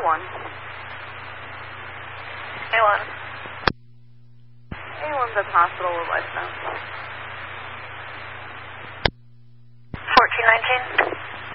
A1. A1. A1's at the hospital with life now. 1419.